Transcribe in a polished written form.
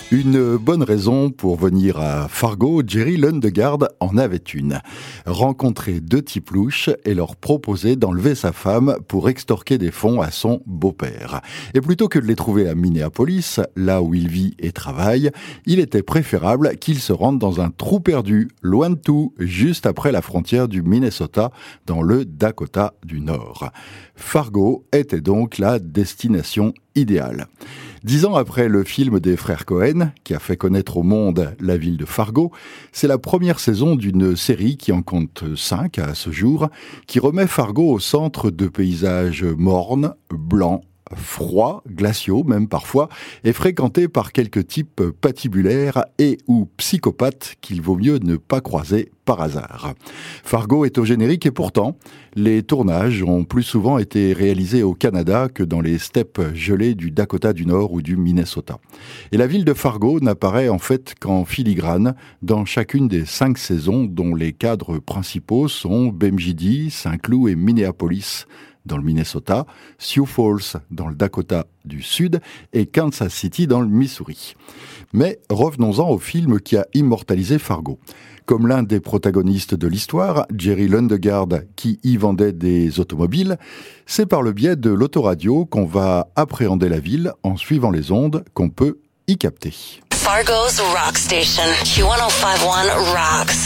Une bonne raison pour venir à Fargo, Jerry Lundegaard en avait une. Rencontrer deux types louches et leur proposer d'enlever sa femme pour extorquer des fonds à son beau-père. Et plutôt que de les trouver à Minneapolis, là où il vit et travaille, il était préférable qu'ils se rendent dans un trou perdu, loin de tout, juste après la frontière du Minnesota, dans le Dakota du Nord. Fargo était donc la destination idéale. 10 ans après le film des frères Cohen, qui a fait connaître au monde la ville de Fargo, c'est la première saison d'une série qui en compte 5 à ce jour, qui remet Fargo au centre de paysages mornes, blancs, froids, glaciaux même parfois, et fréquentés par quelques types patibulaires et ou psychopathes qu'il vaut mieux ne pas croiser par hasard. Fargo est au générique et pourtant, les tournages ont plus souvent été réalisés au Canada que dans les steppes gelées du Dakota du Nord ou du Minnesota. Et la ville de Fargo n'apparaît en fait qu'en filigrane dans chacune des 5 saisons dont les cadres principaux sont Bemidji, Saint-Cloud et Minneapolis dans le Minnesota, Sioux Falls dans le Dakota du Sud et Kansas City dans le Missouri. Mais revenons-en au film qui a immortalisé Fargo. Comme l'un des protagonistes de l'histoire, Jerry Lundegaard, qui y vendait des automobiles, c'est par le biais de l'autoradio qu'on va appréhender la ville en suivant les ondes qu'on peut y capter. Fargo's Rock Station, Q1051 rocks.